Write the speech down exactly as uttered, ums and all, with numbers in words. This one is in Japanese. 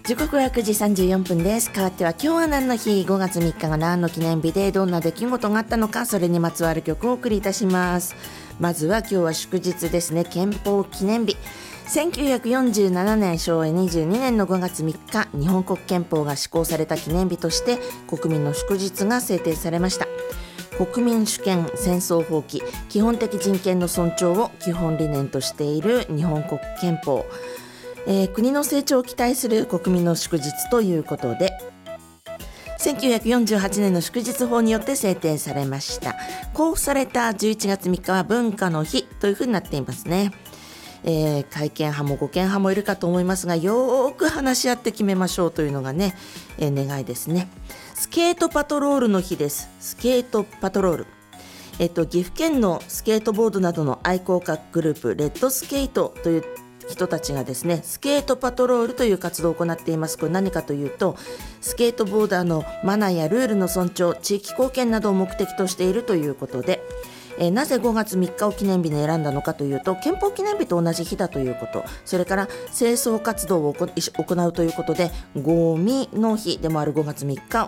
時刻はくじさんじゅうよんぷんです。変わっては今日は何の日、ごがつみっかが何の記念日でどんな出来事があったのか、それにまつわる曲をお送りいたします。まずは今日は祝日ですね。憲法記念日。せんきゅうひゃくよんじゅうななねんしょうわにじゅうにねんのごがつみっか、日本国憲法が施行された記念日として国民の祝日が制定されました。国民主権、戦争放棄、基本的人権の尊重を基本理念としている日本国憲法、えー、国の成長を期待する国民の祝日ということで、せんきゅうひゃくよんじゅうはちねんの祝日法によって制定されました。公布されたじゅういちがつみっかは文化の日というふうになっていますね。えー、改憲派も護憲派もいるかと思いますが、よーく話し合って決めましょうというのがね、えー、願いですね。スケートパトロールの日です。スケートパトロール、えっと、岐阜県のスケートボードなどの愛好家グループレッドスケートという人たちがですね、スケートパトロールという活動を行っています。これ何かというと、スケートボーダーのマナーやルールの尊重、地域貢献などを目的としているということで、えー、なぜごがつみっかを記念日に選んだのかというと、憲法記念日と同じ日だということ、それから清掃活動を行うということで、ゴミの日でもあるごがつみっか